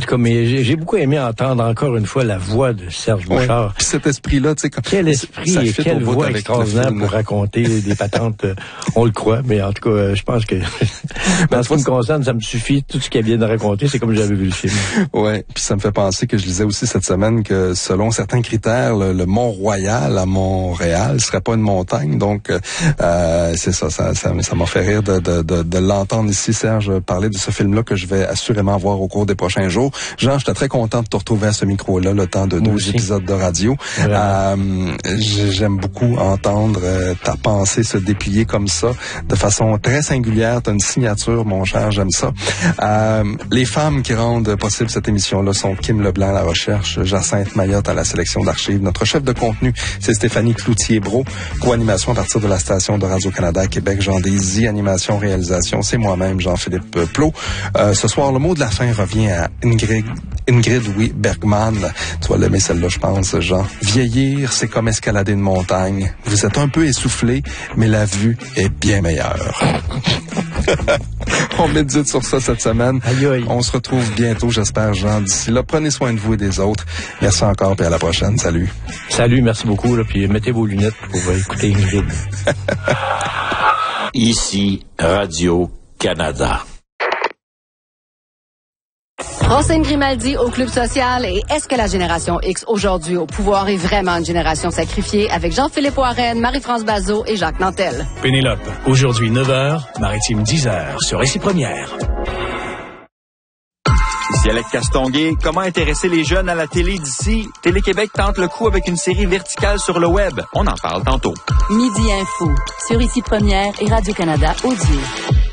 tout cas, mais j'ai beaucoup aimé entendre encore une fois la voix de Serge Bouchard. Puis cet esprit-là, tu sais, quel esprit et quelle voix extraordinaire pour raconter des patentes. On le croit, mais en tout cas, je pense que en ce qui me concerne, ça me suffit. Tout ce qu'elle vient de raconter, c'est comme j'avais vu le film. Ouais. Puis ça me fait penser que je lisais aussi cette semaine que selon certains critères, le Mont-Royal à Montréal serait pas une montagne. Donc, c'est ça m'a fait rire de l'entendre ici, Serge, parler de ce film-là que je vais assurément voir au cours des prochains jours. Jean, j'étais très content de te retrouver à ce micro-là, le temps de 2 épisodes de radio. J'aime beaucoup entendre ta pensée se déplier comme ça, de façon très singulière. T'as une signature, mon cher, j'aime ça. Les femmes qui rendent possible cette émission-là sont Kim Leblanc à la recherche, Jacinthe Mayotte à la sélection d'archives. Notre chef de contenu, c'est Stéphanie Cloutier-Brault. Co-animation à partir de la station de Radio-Canada à Québec, Jean Désy. Animation, réalisation, c'est moi-même, Jean-Philippe Plot. Ce soir, le mot de la fin revient à Ingrid Bergman. Tu vas l'aimer celle-là, je pense, Jean. Vieillir, c'est comme escalader une montagne. Vous êtes un peu essoufflé, mais la vue est bien meilleure. On médite sur ça cette semaine. Aïe, aïe. On se retrouve bientôt, j'espère, Jean. D'ici là, prenez soin de vous et des autres. Merci encore, puis à la prochaine. Salut. Salut, merci beaucoup. Là, puis mettez vos lunettes pour écouter Ingrid. Ici, Radio-Canada. Roselyne Grimaldi au Club Social et est-ce que la génération X aujourd'hui au pouvoir est vraiment une génération sacrifiée avec Jean-Philippe Warren, Marie-France Bazot et Jacques Nantel. Pénélope, aujourd'hui 9h, Maritime 10h sur Ici Première. Ici Alex Castonguay. Comment intéresser les jeunes à la télé d'ici? Télé-Québec tente le coup avec une série verticale sur le web. On en parle tantôt. Midi Info sur Ici Première et Radio-Canada Audio.